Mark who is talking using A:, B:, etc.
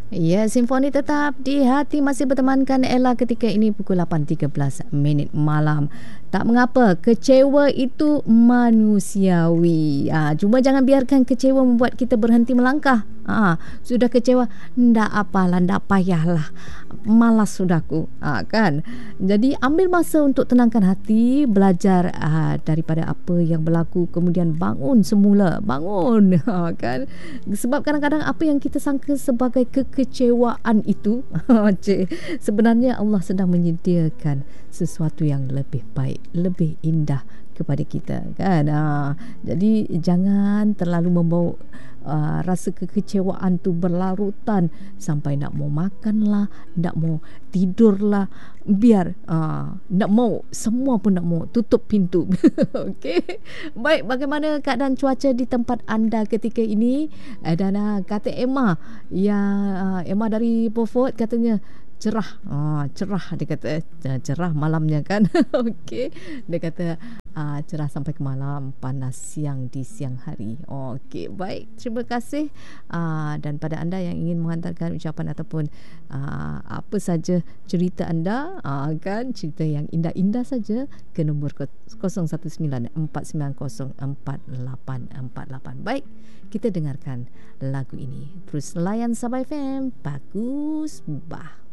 A: Ya, simfoni tetap di hati masih bertemankan Ella ketika ini pukul 8.13 minit malam. Tak mengapa, kecewa itu manusiawi. Cuma jangan biarkan kecewa membuat kita berhenti melangkah. Sudah kecewa, ndak apalah, ndak payahlah. Malas sudahku. Kan? Jadi ambil masa untuk tenangkan hati, belajar daripada apa yang berlaku, kemudian bangun semula, bangun. Kan? Sebab kadang-kadang apa yang kita sangka sebagai kekecewaan itu sebenarnya Allah sedang menyediakan sesuatu yang lebih baik, lebih indah kepada kita, kan. Jadi jangan terlalu membawa rasa kekecewaan tu berlarutan sampai nak mau makan lah, nak mau tidur lah, biar nak mau, semua pun nak mau tutup pintu. Okey. Baik, bagaimana keadaan cuaca di tempat anda ketika ini? Dan kata Emma, Emma dari Beaufort katanya cerah. Cerah dia kata, cerah malamnya kan. Okey. Dia kata cerah sampai ke malam, panas siang di siang hari. Okey, baik. Terima kasih. Dan pada anda yang ingin menghantarkan ucapan ataupun apa saja cerita anda, kan, cerita yang indah-indah saja, ke nombor 0194904848. Baik, kita dengarkan lagu ini. Terus layan Sabah FM. Bagus bah.